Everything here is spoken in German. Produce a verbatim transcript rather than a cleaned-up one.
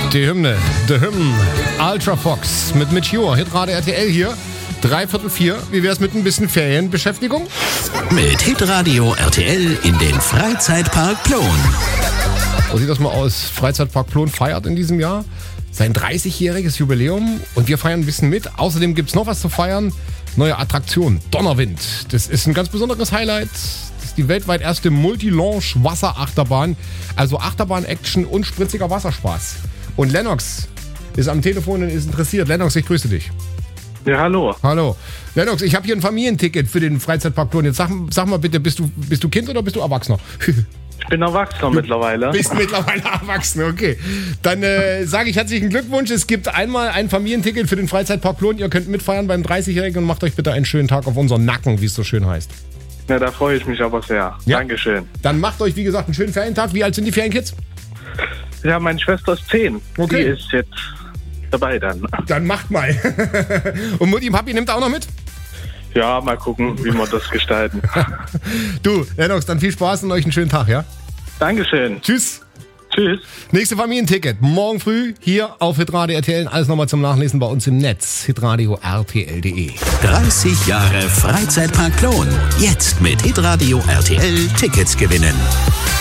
Die Hymne, The Hymn, Ultra Fox mit Mitch Ure, Hitradio R T L hier, dreiviertel vier. Wie wär's mit ein bisschen Ferienbeschäftigung? Mit Hitradio R T L in den Freizeitpark Plon. So sieht das mal aus. Freizeitpark Plon feiert in diesem Jahr sein dreißigjähriges Jubiläum und wir feiern ein bisschen mit. Außerdem gibt's noch was zu feiern. Neue Attraktion, Donnerwind. Das ist ein ganz besonderes Highlight. Das ist die weltweit erste Multi-Launch-Wasserachterbahn. Also Achterbahn-Action und spritziger Wasserspaß. Und Lennox ist am Telefon und ist interessiert. Lennox, ich grüße dich. Ja, hallo. Hallo. Lennox, ich habe hier ein Familienticket für den Freizeitpark Plon. Jetzt sag, sag mal bitte, bist du, bist du Kind oder bist du Erwachsener? Ich bin Erwachsener mittlerweile. Bist mittlerweile erwachsen, okay. Dann äh, sage ich herzlichen Glückwunsch. Es gibt einmal ein Familienticket für den Freizeitpark Plon. Ihr könnt mitfeiern beim dreißigjährigen und macht euch bitte einen schönen Tag auf unseren Nacken, wie es so schön heißt. Ja, da freue ich mich aber sehr. Ja. Dankeschön. Dann macht euch, wie gesagt, einen schönen Ferientag. Wie alt sind die Ferienkids? Ja, meine Schwester ist zehn. Okay. Die ist jetzt dabei dann. Dann macht mal. Und Mutti und Papi nimmt auch noch mit? Ja, mal gucken, wie wir das gestalten. Du, Lennox, dann viel Spaß und euch einen schönen Tag, ja? Dankeschön. Tschüss. Tschüss. Nächste Familienticket. Morgen früh hier auf Hitradio R T L. Alles nochmal zum Nachlesen bei uns im Netz. hitradio R T L punkt de. dreißig Jahre Freizeitpark Plon. Jetzt mit Hitradio R T L Tickets gewinnen.